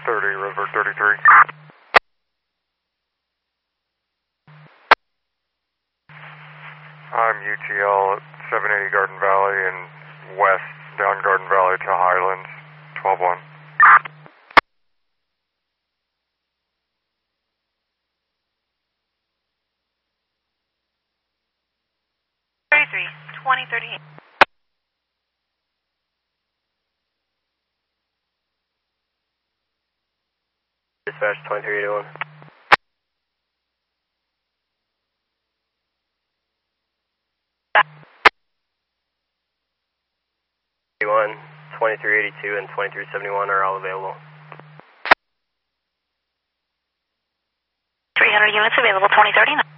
River 33. I'm UTL at 780 Garden Valley and west down Garden Valley to Highlands, 12-1. 2038. Dispatch 2381. One, 2382 and 2371 are all available. 300 units available, 2039.